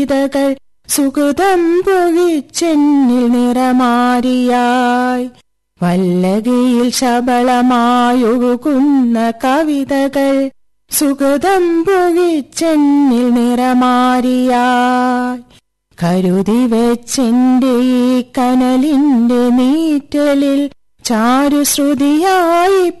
കവിതകൾ സുഗതം പൊഴിച്ചെന്നിൽ നിറമാരിയായി. വല്ലകിയിൽ ശബളമായൊഴുകുന്ന കവിതകൾ സുഗതം പൊഴിച്ചെന്നിൽ നിറമാരിയായി. കരുതി വെച്ചെന്റെ ഈ കനലിന്റെ നീറ്റലിൽ ചാരുശ്രുതിയായി